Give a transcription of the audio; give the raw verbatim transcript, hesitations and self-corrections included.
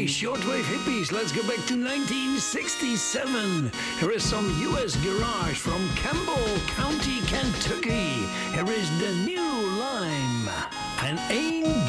shortwave hippies, let's go back to nineteen sixty-seven. Here is some U S garage from Campbell County, Kentucky. Here is the new Lime. And ain't